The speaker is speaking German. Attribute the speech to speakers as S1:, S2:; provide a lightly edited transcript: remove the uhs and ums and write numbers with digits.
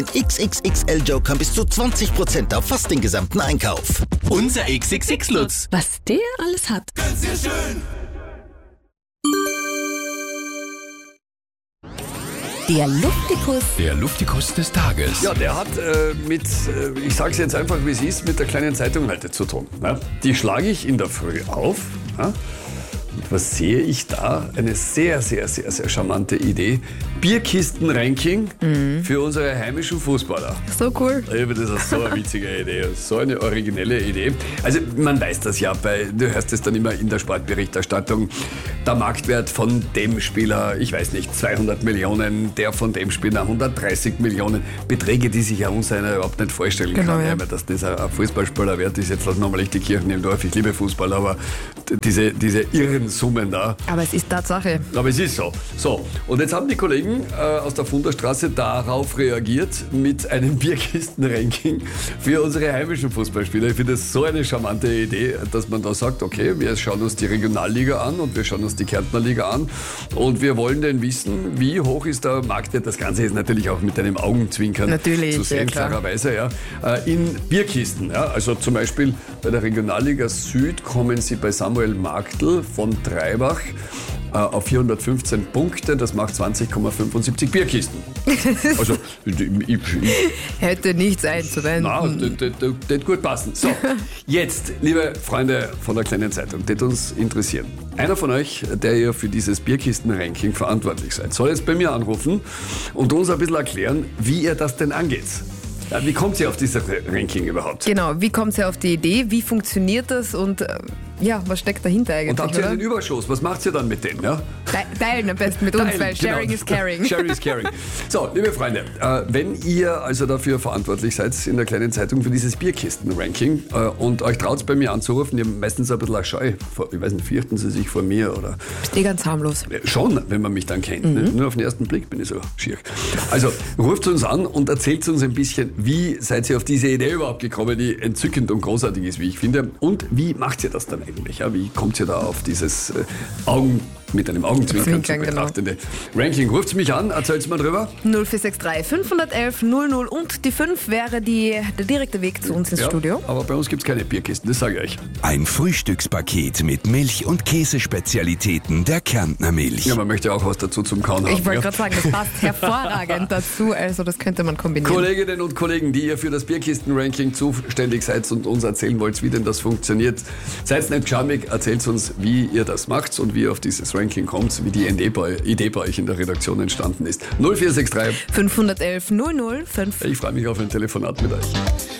S1: XXXL Joker bis zu 20% auf fast den gesamten Einkauf.
S2: Unser XXX-Lutz.
S3: Was der alles hat.
S2: Ganz sehr schön.
S3: Der Luftikus.
S4: Der Luftikus des Tages.
S5: Ja, der hat ich sage es jetzt einfach, wie es ist, mit der kleinen Zeitung heute zu tun. Ja? Die schlage ich in der Früh auf. Ja? Und was sehe ich da? Eine sehr, sehr, sehr, sehr charmante Idee. Bierkisten-Ranking für unsere heimischen Fußballer.
S3: So cool.
S5: Ich finde, das ist so eine witzige Idee, so eine originelle Idee. Also man weiß das ja, du hörst es dann immer in der Sportberichterstattung, der Marktwert von dem Spieler, ich weiß nicht, 200 Millionen, der von dem Spieler 130 Millionen. Beträge, die sich ja uns einer überhaupt nicht vorstellen kann. Ja. Dass das ein Fußballspieler wert ist, jetzt lassen wir mal nicht die Kirchen im Dorf, ich liebe Fußball, aber diese irren Summen da.
S3: Aber es ist Tatsache.
S5: Aber es ist so. So, und jetzt haben die Kollegen aus der Funderstraße darauf reagiert mit einem Bierkisten-Ranking für unsere heimischen Fußballspieler. Ich finde das so eine charmante Idee, dass man da sagt, okay, wir schauen uns die Regionalliga an und wir schauen uns die Kärntner Liga an und wir wollen denn wissen, wie hoch ist der Marktwert. Das Ganze ist natürlich auch mit einem Augenzwinkern zu sehen, klarerweise. Ja. In Bierkisten, ja. Also zum Beispiel bei der Regionalliga Süd kommen sie bei Samuel Marktl von Treibach auf 415 Punkte, das macht 20,75 Bierkisten. Also, ich
S3: hätte nichts einzuwenden.
S5: Nein, das gut passen. So, jetzt, liebe Freunde von der kleinen Zeitung, das uns interessieren. Einer von euch, der ihr für dieses Bierkisten-Ranking verantwortlich seid, soll jetzt bei mir anrufen und uns ein bisschen erklären, wie ihr das denn angeht. Ja, wie kommt ihr auf dieses Ranking überhaupt?
S3: Genau, wie kommt ihr auf die Idee, wie funktioniert das und was steckt dahinter eigentlich?
S5: Und habt ihr den Überschuss, was macht ihr dann mit dem? Ja?
S3: Teilen am besten mit uns, weil Sharing is Caring.
S5: Sharing is Caring. So, liebe Freunde, wenn ihr also dafür verantwortlich seid in der kleinen Zeitung für dieses Bierkisten-Ranking und euch traut bei mir anzurufen, ihr habt meistens ein bisschen eine Scheu, ich weiß nicht, fürchten sie sich vor mir oder...
S3: Bist eh ganz harmlos.
S5: Schon, wenn man mich dann kennt. Nur auf den ersten Blick bin ich so schier. Also, ruft uns an und erzählt uns ein bisschen, wie seid ihr auf diese Idee überhaupt gekommen, die entzückend und großartig ist, wie ich finde. Und wie macht ihr das dann eigentlich? Ja, wie kommt ihr da auf dieses mit einem Augenzwinkern zu betrachtende Ranking? Ruft mich an, erzählt's mal drüber.
S3: 0463 511 00 und die 5 wäre der direkte Weg zu uns ins Studio.
S5: Aber bei uns gibt's keine Bierkisten, das sage ich euch.
S4: Ein Frühstückspaket mit Milch- und Käsespezialitäten der Kärntner Milch.
S5: Ja, man möchte auch was dazu zum Kauen haben.
S3: Ich wollte gerade sagen, das passt hervorragend dazu, also das könnte man kombinieren.
S5: Kolleginnen und Kollegen, die ihr für das Bierkisten-Ranking zuständig seid und uns erzählen wollt, wie denn das funktioniert, seid nicht schamig, erzählt uns, wie ihr das macht und wie ihr auf dieses Ranking kommt, wie die Idee bei euch in der Redaktion entstanden ist. 0463
S3: 511 005.
S5: Ich freue mich auf ein Telefonat mit euch.